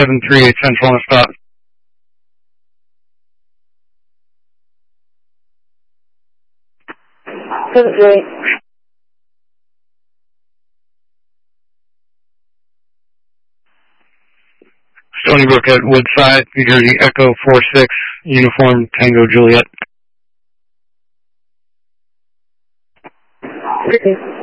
738 Central on a stop. 738. Stony Brook at Woodside, New Jersey, Echo 46, Uniform Tango Juliet. Okay.